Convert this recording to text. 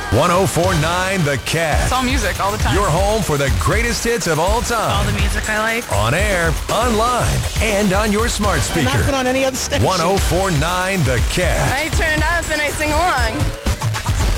104.9 The Cat. It's all music all the time. Your home for the greatest hits of all time. All the music I like. On air, online, and on your smart speaker. Not put on any other station. 104.9 The Cat. I turn it up and I sing along.